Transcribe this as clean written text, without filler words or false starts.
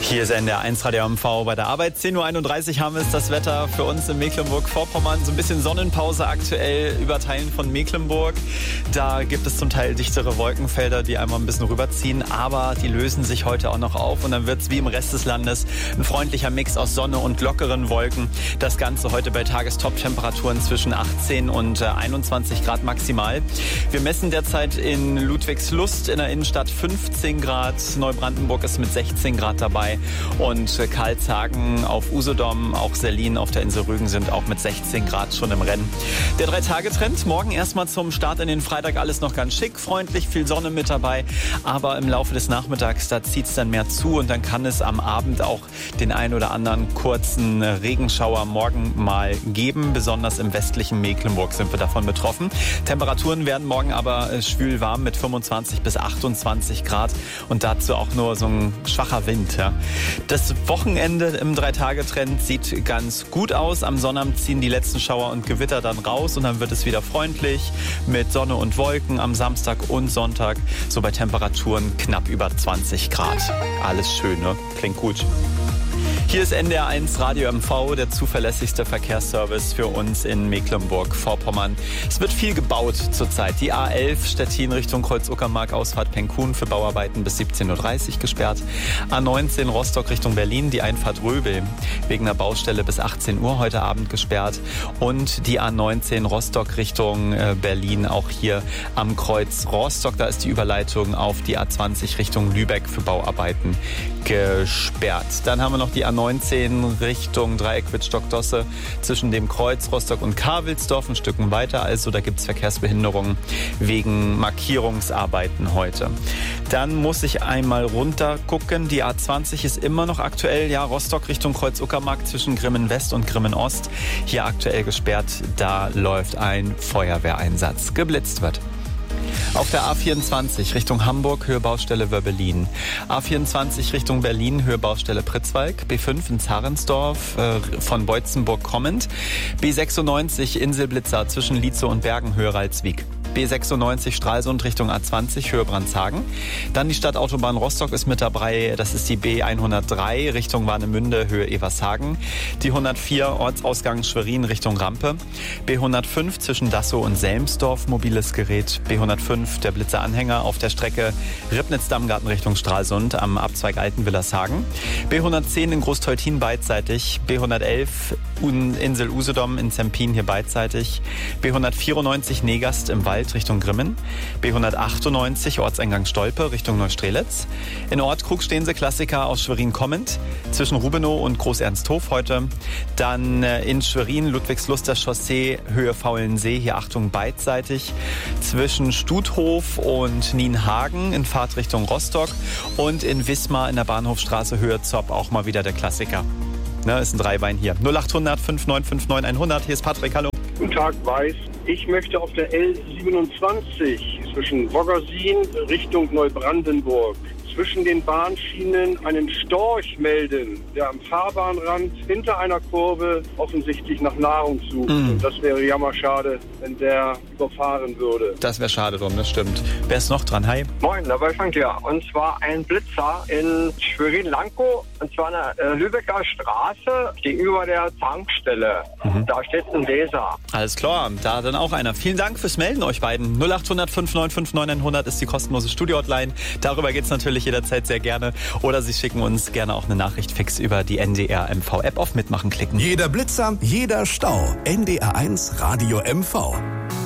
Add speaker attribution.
Speaker 1: Hier ist NDR 1 Radio MV bei der Arbeit. 10.31 Uhr haben wir es, das Wetter für uns in Mecklenburg-Vorpommern. So ein bisschen Sonnenpause aktuell über Teilen von Mecklenburg. Da gibt es zum Teil dichtere Wolkenfelder, die einmal ein bisschen rüberziehen. Aber die lösen sich heute auch noch auf. Und dann wird es wie im Rest des Landes ein freundlicher Mix aus Sonne und lockeren Wolken. Das Ganze heute bei Tagestop-Temperaturen zwischen 18 und 21 Grad maximal. Wir messen derzeit in Ludwigslust in der Innenstadt 15 Grad. Neubrandenburg ist mit 16 Grad dabei. Und Karlshagen auf Usedom, auch Sellin auf der Insel Rügen sind auch mit 16 Grad schon im Rennen. Der 3-Tage-Trend, morgen erstmal zum Start in den Freitag alles noch ganz schick, freundlich, viel Sonne mit dabei. Aber im Laufe des Nachmittags, da zieht es dann mehr zu und dann kann es am Abend auch den ein oder anderen kurzen Regenschauer morgen mal geben. Besonders im westlichen Mecklenburg sind wir davon betroffen. Temperaturen werden morgen aber schwül warm mit 25 bis 28 Grad und dazu auch nur so ein schwacher Wind. Ja. Das Wochenende im 3-Tage-Trend sieht ganz gut aus. Am Sonnabend ziehen die letzten Schauer und Gewitter dann raus und dann wird es wieder freundlich mit Sonne und Wolken am Samstag und Sonntag. So bei Temperaturen knapp über 20 Grad. Alles schön, ne? Klingt gut. Hier ist NDR 1 Radio MV, der zuverlässigste Verkehrsservice für uns in Mecklenburg-Vorpommern. Es wird viel gebaut zurzeit. Die A11 Stettin Richtung Kreuz-Uckermark, Ausfahrt Penkun für Bauarbeiten bis 17.30 Uhr gesperrt. A19 Rostock Richtung Berlin, die Einfahrt Röbel wegen der Baustelle bis 18 Uhr heute Abend gesperrt. Und die A19 Rostock Richtung Berlin, auch hier am Kreuz Rostock. Da ist die Überleitung auf die A20 Richtung Lübeck für Bauarbeiten gesperrt. Dann haben wir noch die A19 Richtung Dreieck Wittstock-Dosse zwischen dem Kreuz Rostock und Karwelsdorf ein Stücken weiter. Also da gibt es Verkehrsbehinderungen wegen Markierungsarbeiten heute. Dann muss ich einmal runter gucken. Die A20 ist immer noch aktuell. Ja, Rostock Richtung Kreuz-Uckermark zwischen Grimmen West und Grimmen Ost. Hier aktuell gesperrt. Da läuft ein Feuerwehreinsatz. Geblitzt wird. Auf der A24 Richtung Hamburg, Höhe Baustelle Wöbbelin. A24 Richtung Berlin, Höhe Baustelle Pritzwalk. B5 in Zarensdorf, von Beutzenburg kommend. B96 Inselblitzer zwischen Lietzow und Bergen, Höhe Ralswiek. B96 Stralsund Richtung A20, Höhe Brandhagen. Dann die Stadtautobahn Rostock ist mit dabei. Das ist die B103 Richtung Warnemünde, Höhe Evershagen. Die 104 Ortsausgang Schwerin Richtung Rampe. B105 zwischen Dassow und Selmsdorf, mobiles Gerät. B105 der Blitzeranhänger auf der Strecke Ribnitz-Dammgarten Richtung Stralsund am Abzweig Altenwillershagen. B110 in Großteutin beidseitig. B111 Insel Usedom in Zempin hier beidseitig. B194 Negast im Wald Richtung Grimmen. B198 Ortseingang Stolpe Richtung Neustrelitz. In Ortkrug stehen sie Klassiker aus Schwerin kommend zwischen Rubenow und Groß-Ernsthof heute. Dann in Schwerin Ludwigsluster Chaussee Höhe Faulensee, hier Achtung beidseitig. Zwischen Stuthof und Nienhagen in Fahrtrichtung Rostock und in Wismar in der Bahnhofstraße Höhe Zopp auch mal wieder der Klassiker. Ne, ist ein Dreibein hier. 0800 5959 100. Hier ist Patrick, hallo.
Speaker 2: Guten Tag, Weiß. Ich möchte auf der L27 zwischen Woggersin Richtung Neubrandenburg zwischen den Bahnschienen einen Storch melden, der am Fahrbahnrand hinter einer Kurve offensichtlich nach Nahrung sucht. Und das wäre jammerschade, wenn der überfahren würde.
Speaker 1: Das wäre schade drum, das stimmt. Wer ist noch dran? Hi.
Speaker 3: Moin, dabei fängt ja. Und zwar ein Blitzer in Schwerin-Lankow, und zwar an der Lübecker Straße gegenüber der Tankstelle. Da steht ein Laser.
Speaker 1: Alles klar, da dann auch einer. Vielen Dank fürs Melden, euch beiden. 0800 5959 100 ist die kostenlose Studio-Hotline. Darüber geht's natürlich jederzeit sehr gerne. Oder Sie schicken uns gerne auch eine Nachricht fix über die NDR MV-App auf Mitmachen klicken.
Speaker 4: Jeder Blitzer, jeder Stau. NDR 1 Radio MV.